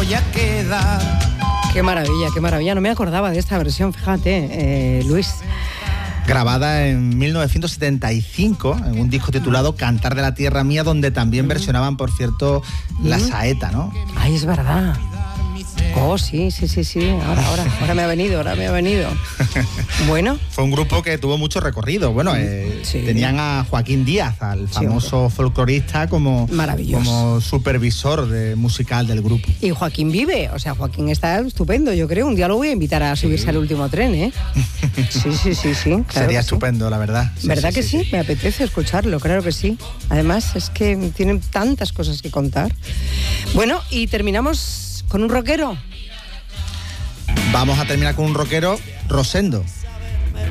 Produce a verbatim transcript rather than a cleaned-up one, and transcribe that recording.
voy a quedar. Qué maravilla, qué maravilla. No me acordaba de esta versión, fíjate, eh, Luis. Grabada en mil novecientos setenta y cinco en un disco titulado Cantar de la Tierra Mía, donde también mm. versionaban, por cierto, mm. la saeta, ¿no? Ay, es verdad. Oh, sí, sí, sí, sí. Ahora, ahora, ahora me ha venido, ahora me ha venido. Bueno. Fue un grupo que tuvo mucho recorrido. Bueno, eh, sí. tenían a Joaquín Díaz, al famoso sí, folclorista, como, como supervisor de, musical del grupo. Y Joaquín vive, o sea, Joaquín está estupendo, yo creo. Un día lo voy a invitar a subirse sí. al último tren, ¿eh? Sí, sí, sí, sí. Claro Sería estupendo, sí. la verdad. Sí, ¿Verdad sí, que sí, sí? Me apetece escucharlo, claro que sí. Además, es que tienen tantas cosas que contar. Bueno, y terminamos con un rockero. Vamos a terminar con un rockero, Rosendo.